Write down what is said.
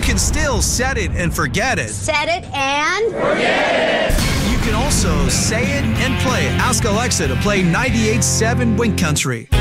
can still set it and forget it. Set it and forget it. You can also say it and play it. Ask Alexa to play 98.7 Wink Country.